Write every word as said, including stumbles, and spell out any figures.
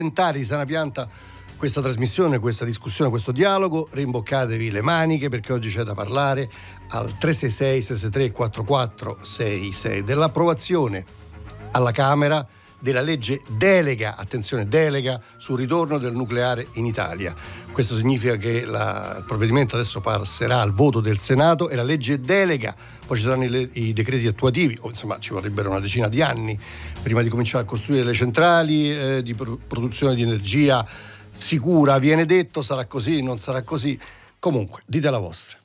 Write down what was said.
Parlamentari di Sana Pianta questa trasmissione, questa discussione, questo dialogo. Rimboccatevi le maniche perché oggi c'è da parlare al tre sei sei sei sei tre quattro quattro sei sei dell'approvazione alla Camera della legge delega, attenzione, delega sul ritorno del nucleare in Italia. Questo significa che la, il provvedimento adesso passerà al voto del Senato e la legge delega, poi ci saranno i, i decreti attuativi, o insomma ci vorrebbero una decina di anni prima di cominciare a costruire le centrali eh, di pro- produzione di energia sicura. Viene detto sarà così, non sarà così, comunque dite la vostra.